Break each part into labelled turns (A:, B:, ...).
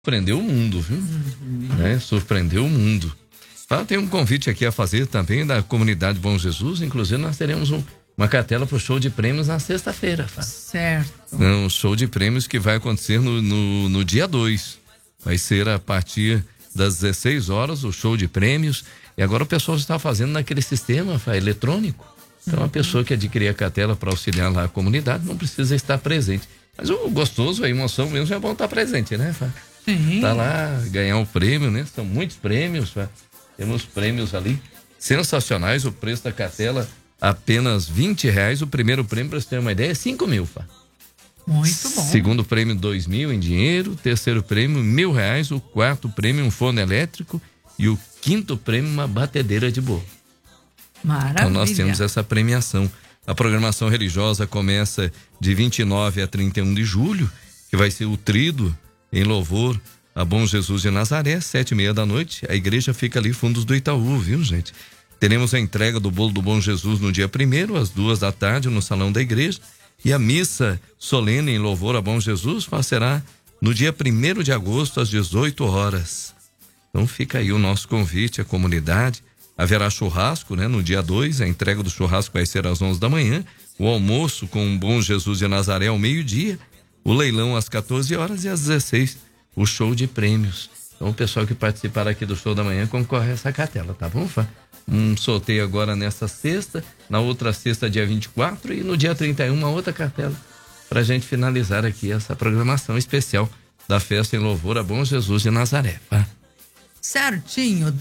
A: Surpreendeu o mundo, viu? Né? Surpreendeu o mundo. Tem um convite aqui a fazer também da comunidade Bom Jesus. Inclusive, nós teremos uma cartela para o show de prêmios na sexta-feira.
B: Certo.
A: Um show de prêmios que vai acontecer no dia 2. Vai ser a partir das 16 horas o show de prêmios. E agora o pessoal está fazendo naquele sistema eletrônico. Então, a pessoa que adquirir a cartela para auxiliar lá a comunidade não precisa estar presente. Mas o gostoso, a emoção mesmo é bom estar presente, né, Fá?
B: Sim.
A: Tá lá, ganhar um prêmio, né? São muitos prêmios, Fá. Temos prêmios ali sensacionais. O preço da cartela apenas R$20. O primeiro prêmio, para você ter uma ideia, é 5 mil, Fá.
B: Muito bom.
A: Segundo prêmio, 2 mil em dinheiro. Terceiro prêmio, R$1.000. O quarto prêmio, um forno elétrico. E o quinto prêmio, uma batedeira de bolo.
B: Maravilha.
A: Então nós temos essa premiação. A programação religiosa começa de 29 a 31 de julho, que vai ser o tríduo em louvor a Bom Jesus de Nazaré, 7h30 da noite. A igreja fica ali, fundos do Itaú, viu, gente? Teremos a entrega do bolo do Bom Jesus no dia 1º, às 2 da tarde, no salão da igreja. E a missa solene em louvor a Bom Jesus será no dia 1º de agosto, às 18 horas. Então fica aí o nosso convite à comunidade. Haverá churrasco, né? No dia 2, a entrega do churrasco vai ser às 11 da manhã. O almoço com o Bom Jesus de Nazaré ao meio-dia. O leilão às 14 horas e às 16, o show de prêmios. Então o pessoal que participar aqui do show da manhã concorre a essa cartela, tá bom, Fá? Um sorteio agora nessa sexta, na outra sexta, dia 24, e no dia 31, uma outra cartela, pra gente finalizar aqui essa programação especial da festa em louvor a Bom Jesus de Nazaré, tá?
B: Certinho,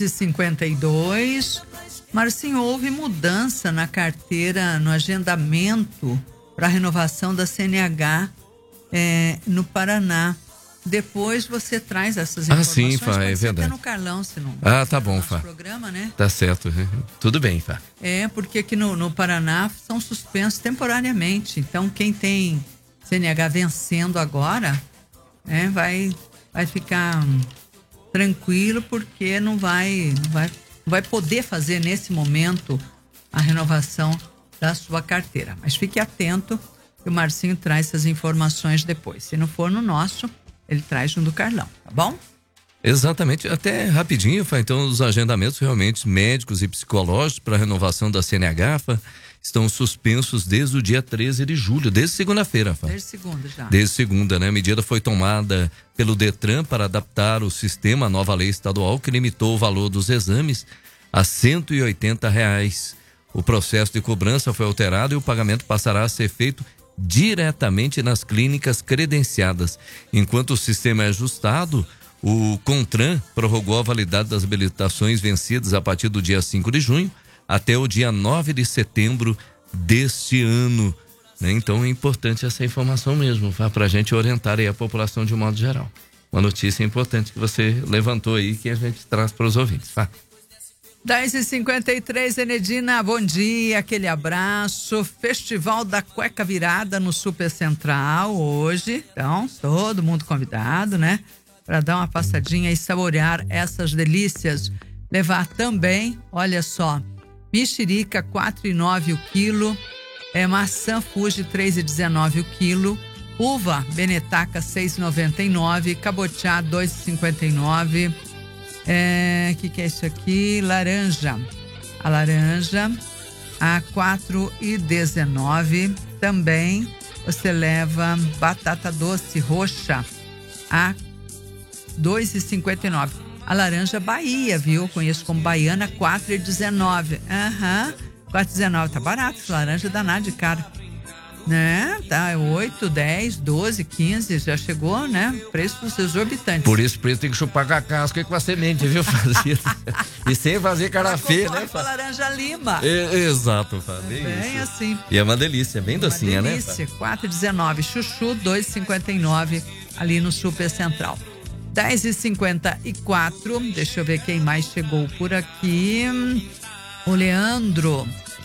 B: 10h52. Marcinho, houve mudança na carteira, no agendamento para renovação da CNH no Paraná. Depois você traz essas informações.
A: Sim, Fá, é verdade.
B: Até no Carlão, se não.
A: Tá bom, Fá.
B: Programa, né?
A: Tá certo, tudo bem, Fá.
B: Porque aqui no Paraná são suspensos temporariamente. Então, quem tem CNH vencendo agora, vai ficar tranquilo, porque não vai poder fazer nesse momento a renovação da sua carteira. Mas fique atento que o Marcinho traz essas informações depois. Se não for no nosso, ele traz no do Carlão, tá bom?
A: Exatamente, até rapidinho, Fá, então os agendamentos realmente médicos e psicológicos para renovação da CNH, Fá, estão suspensos desde o dia 13 de julho, desde segunda-feira, Fá.
B: Desde segunda já.
A: Desde segunda, né? A medida foi tomada pelo Detran para adaptar o sistema à nova lei estadual que limitou o valor dos exames a R$180. O processo de cobrança foi alterado e o pagamento passará a ser feito diretamente nas clínicas credenciadas. Enquanto o sistema é ajustado, o CONTRAN prorrogou a validade das habilitações vencidas a partir do dia 5 de junho até o dia 9 de setembro deste ano. Né? Então é importante essa informação mesmo, para a gente orientar aí a população de um modo geral. Uma notícia importante que você levantou aí, que a gente traz para os ouvintes.
B: 10h53, Enedina, bom dia, aquele abraço. Festival da Cueca Virada no Super Central hoje. Então, todo mundo convidado, né? Para dar uma passadinha e saborear essas delícias. Levar também, olha só, mexerica 4,9 o quilo, maçã Fuji 3,19 o quilo, uva Benetaca 6,99, cabotiá 2,59. Que é isso aqui? Laranja. A laranja a 4,19. Também você leva batata doce roxa a 2,59. A laranja Bahia, viu? Conheço como baiana, 4,19. 4,19. Tá barato. Laranja danada de cara. Né? Tá 8, 10, 12, 15, já chegou, né? Preços exorbitantes.
A: Por isso, preço tem que chupar com a casca e com a semente, viu? E sem fazer cara feia, né?
B: Com a laranja lima.
A: Exato, Fá.
B: Bem assim.
A: E é uma delícia, bem docinha, né?
B: Delícia, 4,19. Chuchu, 2,59 ali no Super Central. 10h54, deixa eu ver quem mais chegou por aqui. O Leandro.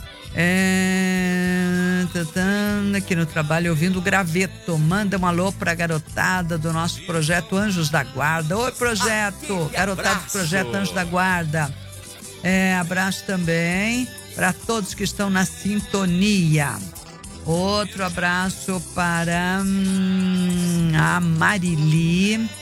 B: Aqui no trabalho ouvindo o Graveto. Manda um alô pra garotada do nosso projeto Anjos da Guarda. Oi, projeto, garotada do projeto Anjos da Guarda. Abraço também para todos que estão na sintonia. Outro abraço para a Marili.